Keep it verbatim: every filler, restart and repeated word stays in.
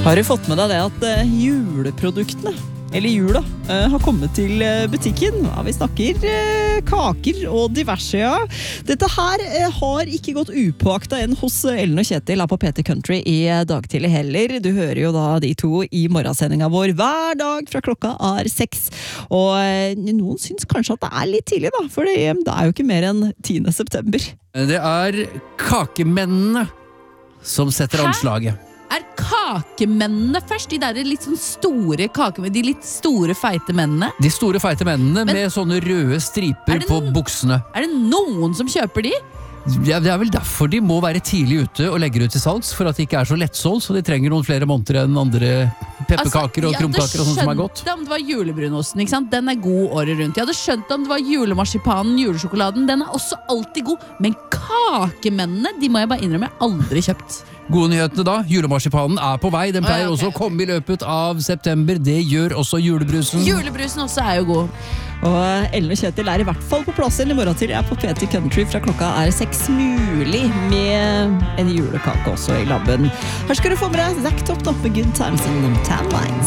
Har du fått med deg det at uh, juleproduktene, eller jula, uh, har kommet til uh, butikken? Ja, vi snakker uh, kaker og diverse, ja. Dette her uh, har ikke gått upåakta enn hos uh, Ellen og Kjetil her på P T Country i uh, dag tidlig heller. Du hører jo da de to i morgensendinga vår hver dag fra klokka er seks. Og uh, noen syns kanskje at det er litt tidlig da, for det, det er jo ikke mer enn tiende september. Det er kakemennene som setter Hæ? anslaget. Er kakemennene først? De der litt sånn store kakemennene, de litt store feite mennene? De store feite mennene Men- med sånne røde striper Er det på n- buksene. Er det noen som kjøper de? Ja, det er vel derfor de må være tidlig ute og legger ut til salgs, for at de ikke er så lettsolgt, så de trenger noen flere måneder enn andre pepperkaker og Altså, krumkaker og sånt som er godt. Jeg hadde skjønt om det var julebrunosten, ikke sant? Den er god året rundt. Jeg hadde skjønt om det var julemarsipanen, julesjokoladen, den er også alltid god. Men kakemennene, de må jeg bare innrømme, jeg har aldri kjøpt. Gode nyhetene da, julemarsipanen er på vei, den pleier Å, ja, ok. også å komme i løpet av september, det gjør også julebrusen. Julebrusen også er jo god. Og Ellen og Kjetil er i hvert fall på plass i morgen til. Jeg er på P T Country fra klokka er seks mulig med en julekake også i labben. Her skal du få med deg Zack Top da, med Good Times in Tan Lines.